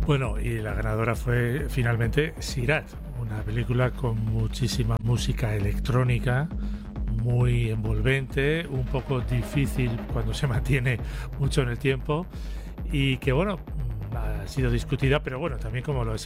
Bueno, y la ganadora fue finalmente Sirat, una película con muchísima música electrónica, muy envolvente, un poco difícil cuando se mantiene mucho en el tiempo y que bueno, ha sido discutida, pero bueno, también como lo ha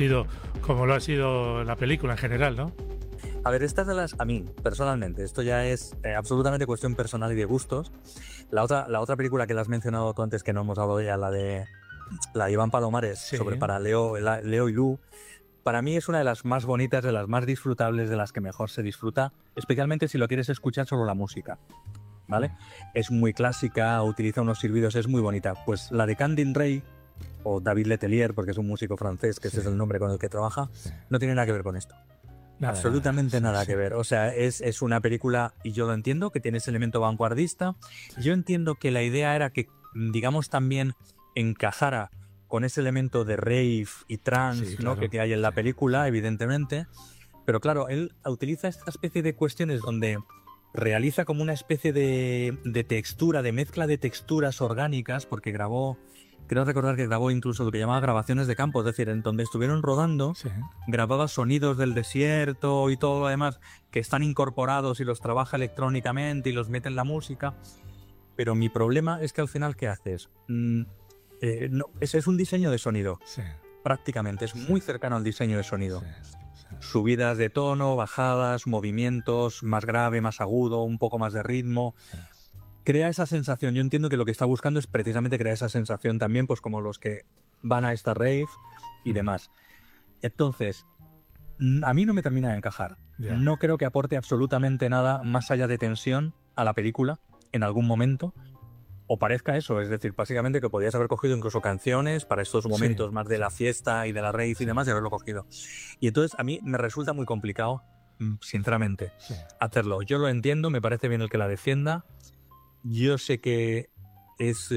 sido la película en general, ¿no? A ver, estas de las, a mí, personalmente, esto ya es absolutamente cuestión personal y de gustos. La otra película que le has mencionado tú antes, que no hemos hablado de ella, la de Iván Palomares, Sí. sobre para Leo y Lu, para mí es una de las más bonitas, de las más disfrutables, de las que mejor se disfruta, especialmente si lo quieres escuchar solo la música, ¿vale? Es muy clásica, utiliza unos silbidos, es muy bonita. Pues la de Candin Rey, o David Letelier, porque es un músico francés, que ese es el nombre con el que trabaja, no tiene nada que ver con esto. Absolutamente nada que ver. O sea, es una película, y yo lo entiendo, que tiene ese elemento vanguardista. Yo entiendo que la idea era que, digamos, también encajara con ese elemento de rave y trance, ¿no? Que hay en la película, evidentemente. Pero claro, él utiliza esta especie de cuestiones donde realiza como una especie de textura, de mezcla de texturas orgánicas, porque creo recordar que grabó incluso lo que llamaba grabaciones de campo, es decir, en donde estuvieron rodando, grababa sonidos del desierto y todo lo demás que están incorporados y los trabaja electrónicamente y los mete en la música. Pero mi problema es que al final, ¿qué haces? No, ese es un diseño de sonido, prácticamente, es muy cercano al diseño de sonido. Subidas de tono, bajadas, movimientos, más grave, más agudo, un poco más de ritmo. Crea esa sensación. Yo entiendo que lo que está buscando es precisamente crear esa sensación también, pues como los que van a esta rave y demás. Entonces, a mí no me termina de encajar. No creo que aporte absolutamente nada más allá de tensión a la película en algún momento. O parezca eso, es decir, básicamente que podrías haber cogido incluso canciones para estos momentos más de la fiesta y de la rave y demás y haberlo cogido. Y entonces a mí me resulta muy complicado, sinceramente, hacerlo. Yo lo entiendo, me parece bien el que la defienda. Yo sé que es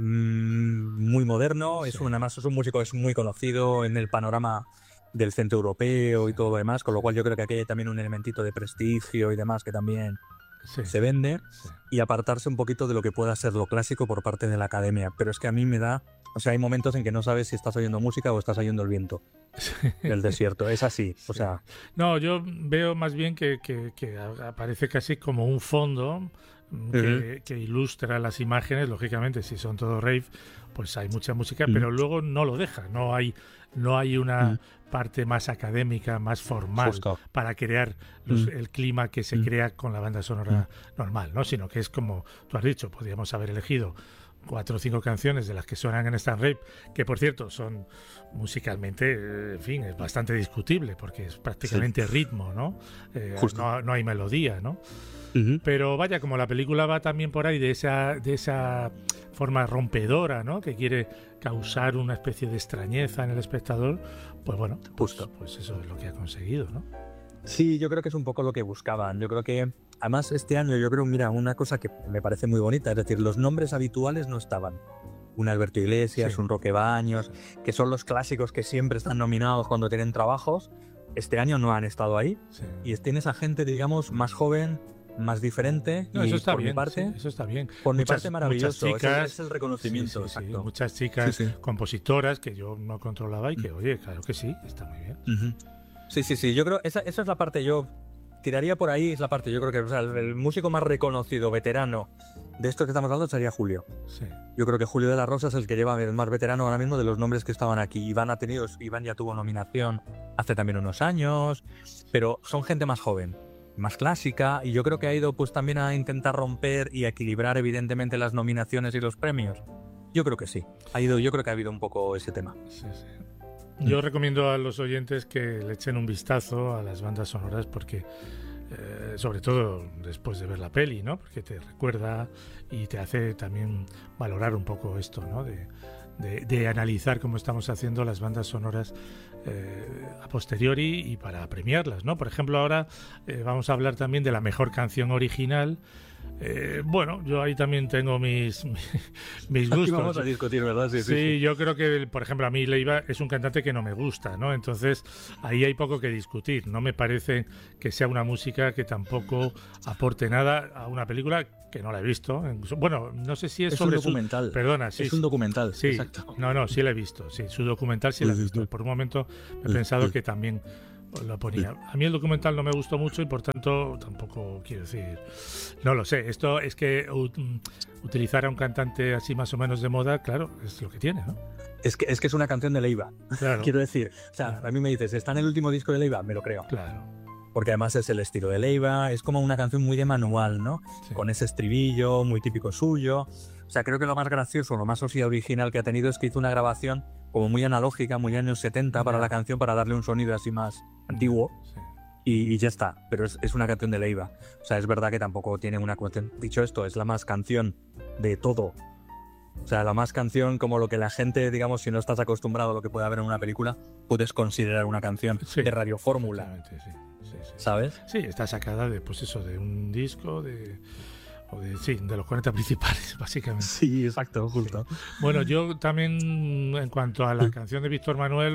muy moderno, además es un músico, es muy conocido en el panorama del centro europeo y todo lo demás, con lo cual yo creo que aquí hay también un elementito de prestigio y demás que también se vende, y apartarse un poquito de lo que pueda ser lo clásico por parte de la academia. Pero es que a mí me da, o sea, hay momentos en que no sabes si estás oyendo música o estás oyendo el viento del desierto, es así, o sea... No, yo veo más bien que aparece casi como un fondo que ilustra las imágenes. Lógicamente, si son todo rave, pues hay mucha música, pero luego no lo deja, no hay una parte más académica, más formal para crear el clima que se crea con la banda sonora normal, ¿no? Sino que es como tú has dicho, podríamos haber elegido 4 o 5 canciones de las que suenan en Stan Rape, que por cierto son musicalmente, en fin, es bastante discutible porque es prácticamente ritmo, ¿no? No hay melodía, ¿no? Pero vaya, como la película va también por ahí de esa forma rompedora, ¿no? Que quiere causar una especie de extrañeza en el espectador, pues bueno, pues eso es lo que ha conseguido, ¿no? Sí, yo creo que es un poco lo que buscaban. Yo creo que, además, este año, mira, una cosa que me parece muy bonita, es decir, los nombres habituales no estaban. Un Alberto Iglesias, un Roque Baños, que son los clásicos que siempre están nominados cuando tienen trabajos. Este año no han estado ahí. Y tienes a gente, digamos, más joven, más diferente. No, y eso está por bien, mi parte, eso está bien. Por mi parte, maravilloso. Muchas chicas, es el reconocimiento. Muchas chicas compositoras que yo no controlaba y que, oye, claro que sí, está muy bien. Sí. Yo creo esa es la parte, yo tiraría por ahí, es la parte. Yo creo que, o sea, el músico más reconocido, veterano de esto que estamos hablando sería Julio. Yo creo que Julio de la Rosa es el que lleva el más veterano ahora mismo de los nombres que estaban aquí. Iván ya tuvo nominación hace también unos años, pero son gente más joven, más clásica, y yo creo que ha ido pues también a intentar romper y equilibrar evidentemente las nominaciones y los premios. Yo creo que sí. Yo creo que ha habido un poco ese tema. Yo recomiendo a los oyentes que le echen un vistazo a las bandas sonoras porque, sobre todo después de ver la peli, ¿no? Porque te recuerda y te hace también valorar un poco esto, ¿no? De analizar cómo estamos haciendo las bandas sonoras a posteriori y para premiarlas, ¿no? Por ejemplo, ahora vamos a hablar también de la mejor canción original, Bueno, yo ahí también tengo mis gustos. Aquí vamos a discutir, ¿verdad? Sí, yo creo que, por ejemplo, a mí Leiva es un cantante que no me gusta, ¿no? Entonces, ahí hay poco que discutir. No me parece que sea una música que tampoco aporte nada a una película que no la he visto. Bueno, no sé si es sobre un documental. Perdona, sí. Es un documental, sí, exacto. No, sí la he visto. Sí, su documental sí la he visto. Por un momento he pensado que también lo ponía. A mí el documental no me gustó mucho y por tanto tampoco quiero decir, no lo sé. Esto es que utilizar a un cantante así más o menos de moda, claro, es lo que tiene, ¿no? Es que es una canción de Leiva. Claro. Quiero decir, o sea, claro. A mí me dices, ¿está en el último disco de Leiva? Me lo creo. Claro. Porque además es el estilo de Leiva, es como una canción muy de manual, ¿no? Sí. Con ese estribillo muy típico suyo. O sea, creo que lo más gracioso, lo más así original que ha tenido es que hizo una grabación como muy analógica, muy años 70 para la canción, para darle un sonido así más antiguo. Sí. Y ya está, pero es una canción de Leiva. O sea, es verdad que tampoco tiene una cuestión. Dicho esto, es la más canción de todo. O sea, la más canción como lo que la gente, digamos, si no estás acostumbrado a lo que puede haber en una película, puedes considerar una canción de radiofórmula. Sí. ¿Sabes? Sí, está sacada de, pues eso, de un disco, de los 40 principales, básicamente. Sí, exacto, justo. Sí. Bueno, yo también, en cuanto a la canción de Víctor Manuel,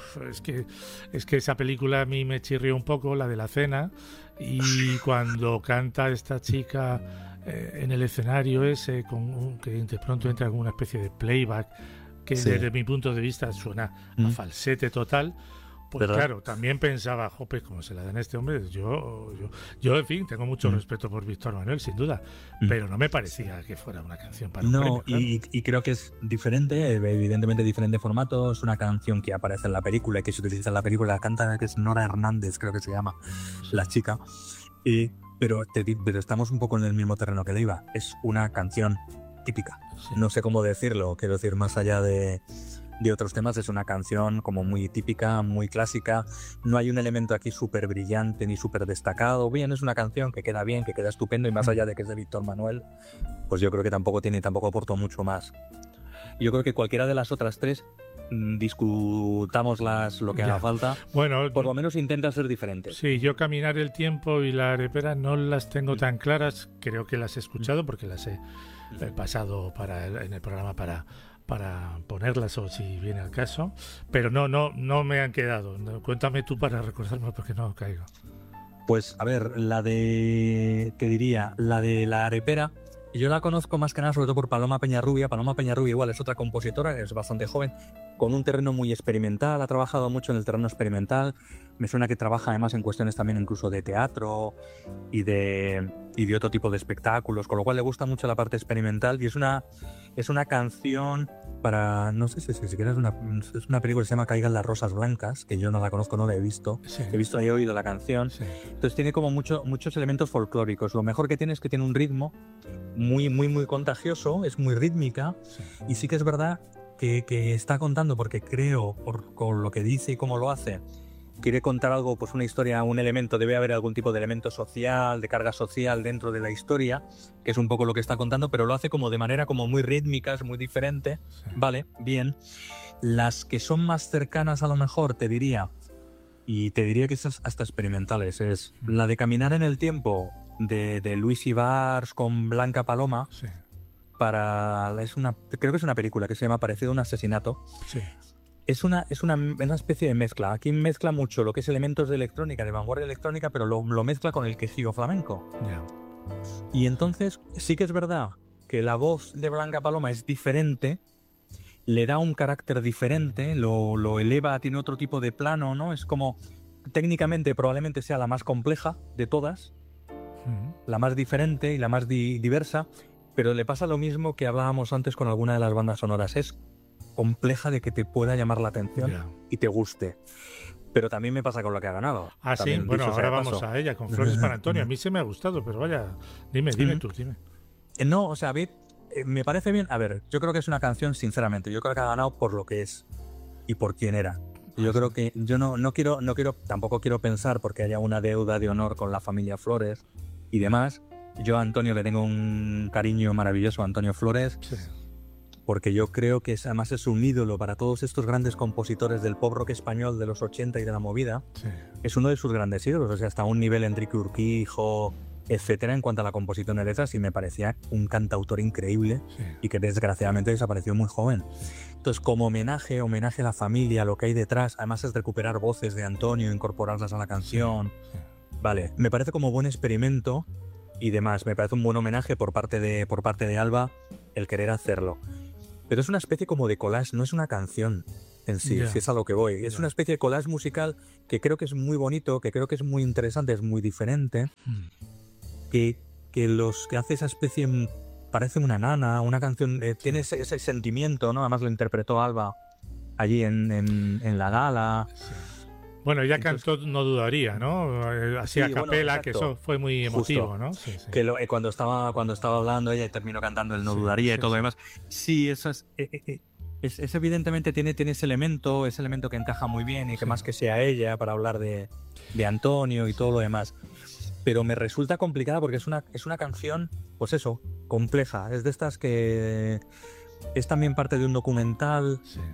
es que esa película a mí me chirrió un poco, la de la cena, y cuando canta esta chica en el escenario ese, que de pronto entra en una especie de playback, que desde mi punto de vista suena a falsete total. Pues ¿verdad? Claro, también pensaba, jope, como se la dan a este hombre, yo en fin, tengo mucho respeto por Víctor Manuel, sin duda, pero no me parecía que fuera una canción para un premio, claro. y creo que es diferente, evidentemente diferente formato, es una canción que aparece en la película y que se utiliza en la película, la canta, que es Nora Hernández, creo que se llama, la chica, pero estamos un poco en el mismo terreno que Leiva, es una canción típica, no sé cómo decirlo, quiero decir, más allá de otros temas, es una canción como muy típica, muy clásica, no hay un elemento aquí súper brillante ni súper destacado, bien, es una canción que queda bien, que queda estupendo y más allá de que es de Víctor Manuel, pues yo creo que tampoco aportó mucho más. Yo creo que cualquiera de las otras tres discutámoslas lo que haga falta, bueno, por lo menos intenta ser diferentes. Sí, yo Caminar el tiempo y La arepera no las tengo tan claras, creo que las he escuchado porque las he pasado en el programa para ponerlas o si viene al caso, pero no me han quedado. Cuéntame tú para recordarme porque no caigo. Pues a ver, la de La arepera, yo la conozco más que nada sobre todo por Paloma Peñarrubia. Paloma Peñarrubia igual es otra compositora, es bastante joven, con un terreno muy experimental, ha trabajado mucho en el terreno experimental, me suena que trabaja además en cuestiones también incluso de teatro y de otro tipo de espectáculos, con lo cual le gusta mucho la parte experimental y es una canción para, no sé si siquiera es una película que se llama Caigan las rosas blancas, que yo no la conozco, no la he visto, he oído la canción, entonces tiene como muchos elementos folclóricos, lo mejor que tiene es que tiene un ritmo muy, muy, muy contagioso, es muy rítmica y sí que es verdad que está contando, porque creo, con lo que dice y cómo lo hace, quiere contar algo, pues una historia, un elemento, debe haber algún tipo de elemento social, de carga social dentro de la historia, que es un poco lo que está contando, pero lo hace como de manera como muy rítmica, es muy diferente, vale, bien. Las que son más cercanas a lo mejor, te diría que esas hasta experimentales, es la de Caminar en el tiempo, de Luis Ibars con Blanca Paloma, creo que es una película que se llama Parecido a un asesinato. Sí. Es una especie de mezcla. Aquí mezcla mucho lo que es elementos de electrónica, de vanguardia electrónica, pero lo mezcla con el quejío flamenco. Yeah. Y entonces sí que es verdad que la voz de Blanca Paloma es diferente, le da un carácter diferente, lo eleva, tiene otro tipo de plano, ¿no? Es como, técnicamente probablemente sea la más compleja de todas, la más diferente y la más diversa, pero le pasa lo mismo que hablábamos antes con alguna de las bandas sonoras. Es compleja de que te pueda llamar la atención y te guste. Pero también me pasa con lo que ha ganado. Ah, también, sí, bueno, ahora vamos a ella, con Flores para Antonio. A mí se me ha gustado, pero vaya, dime tú, dime. No, o sea, me parece bien. A ver, yo creo que es una canción, sinceramente, yo creo que ha ganado por lo que es y por quién era. Yo creo que yo no quiero, tampoco quiero pensar porque haya una deuda de honor con la familia Flores y demás. Yo a Antonio le tengo un cariño maravilloso, a Antonio Flores. Sí. Porque yo creo que además es un ídolo para todos estos grandes compositores del pop rock español de los 80 y de la movida. Sí. Es uno de sus grandes ídolos, o sea, hasta un nivel Enrique Urquijo, etcétera, en cuanto a la composición de letras, y me parecía un cantautor increíble y que desgraciadamente desapareció muy joven. Entonces, como homenaje a la familia, lo que hay detrás, además es recuperar voces de Antonio, incorporarlas a la canción. Vale, me parece como buen experimento y demás. Me parece un buen homenaje por parte de Alba el querer hacerlo. Pero es una especie como de collage, no es una canción en sí, si es a lo que voy. Es una especie de collage musical que creo que es muy bonito, que creo que es muy interesante, es muy diferente. Que los que hace esa especie parecen una nana, una canción, tiene ese sentimiento, ¿no? Además lo interpretó Alba allí en la gala. Bueno, ella cantó No Dudaría, ¿no? Así a capela, bueno, que eso fue muy emotivo, justo, ¿no? Que cuando estaba hablando ella terminó cantando el No Dudaría y todo lo demás. Sí, eso es evidentemente tiene ese elemento que encaja muy bien y que más que sea ella para hablar de Antonio y todo lo demás. Pero me resulta complicada porque es una canción, pues eso, compleja. Es de estas que es también parte de un documental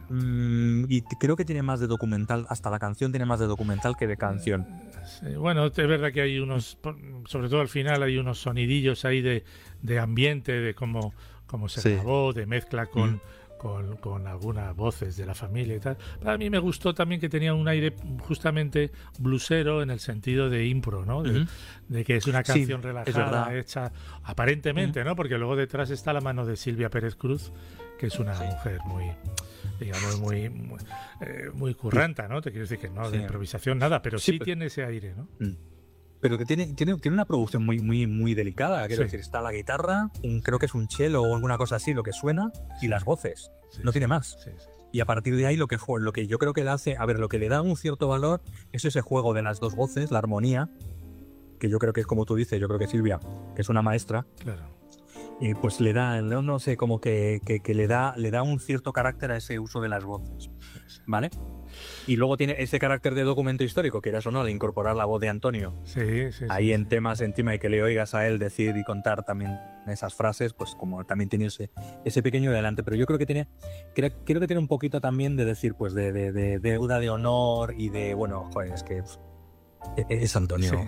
y creo que tiene más de documental, hasta la canción tiene más de documental que de canción. Bueno, es verdad que hay unos, sobre todo al final hay unos sonidillos ahí de ambiente, de cómo se grabó, de mezcla con algunas voces de la familia y tal. Para mí me gustó también que tenía un aire justamente blusero en el sentido de impro, ¿no? De que es una canción relajada, hecha aparentemente, ¿no? Porque luego detrás está la mano de Silvia Pérez Cruz, que es una mujer muy, digamos, muy curranta, ¿no? Te quiero decir que no de improvisación nada, pero sí tiene ese aire, ¿no? Pero que tiene una producción muy delicada. Quiero decir, está la guitarra, creo que es un cello o alguna cosa así, lo que suena, y las voces. No tiene más. Y a partir de ahí lo que yo creo que le hace, lo que le da un cierto valor es ese juego de las dos voces, la armonía, que yo creo que es como tú dices, yo creo que Silvia, que es una maestra, y pues le da, no sé, como que le da un cierto carácter a ese uso de las voces, ¿vale? Y luego tiene ese carácter de documento histórico, quieras o no, al incorporar la voz de Antonio ahí en temas encima y que le oigas a él decir y contar también esas frases, pues como también tiene ese pequeño adelante. Pero yo creo que creo que tiene un poquito también de decir, pues de deuda de honor y de, bueno, joder, es que es Antonio,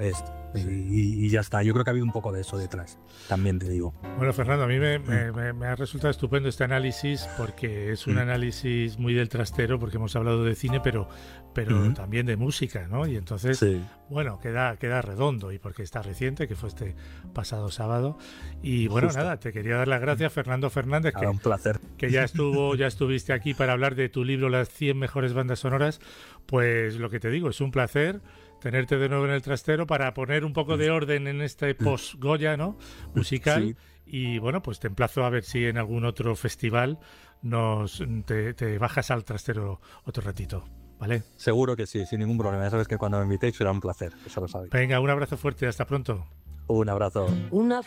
y ya está. Yo creo que ha habido un poco de eso detrás, también te digo. Bueno, Fernando, a mí me ha resultado estupendo este análisis, porque es un análisis muy del trastero, porque hemos hablado de cine, pero también de música, ¿no? Y entonces, bueno, queda redondo, y porque está reciente, que fue este pasado sábado. Y bueno, nada, te quería dar las gracias, Fernando Fernández, un placer. Que ya estuviste aquí para hablar de tu libro Las 100 mejores bandas sonoras. Pues lo que te digo, es un placer tenerte de nuevo en el trastero para poner un poco de orden en este post-Goya, ¿no? Musical. Y bueno, pues te emplazo a ver si en algún otro festival te bajas al trastero otro ratito, ¿vale? Seguro que sí, sin ningún problema. Ya sabes que cuando me invitéis será un placer, eso lo sabéis. Venga, un abrazo fuerte, hasta pronto. Un abrazo. Una